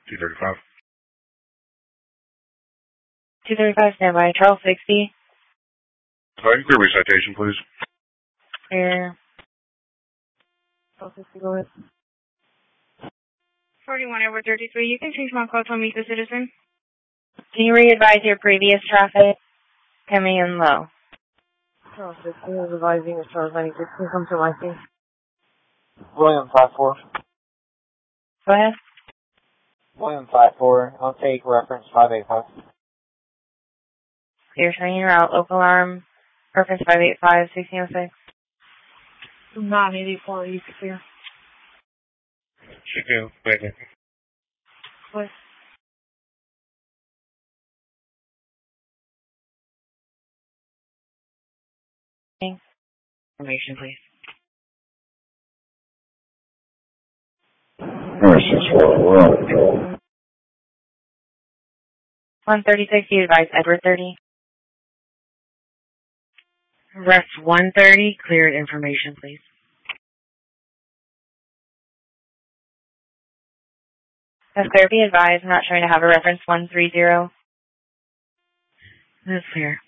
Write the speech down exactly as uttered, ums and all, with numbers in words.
two thirty-five. two thirty-five, standby. Charles sixty. Uh, inquiry citation, please. Here. Charles sixty, go ahead. forty-one over thirty-three. You can change my call to Amica Citizen. Can you re-advise your previous traffic? Coming in low. Charles sixty is advising as Charles ninety-six. Can you come to my seat? William five four. Go ahead. William five four. I'll take reference five eight five. You're showing your route. Local alarm. Reference five eight five, sixteen oh six. nine eighty-four, you can clear. sixteen, thank you. What? Information, please. We're on control. one thirty-six, you advise Edward thirty. Ref one thirty, cleared information, please. That's clear. Be advised, I'm not showing to have a reference one three zero. That's clear.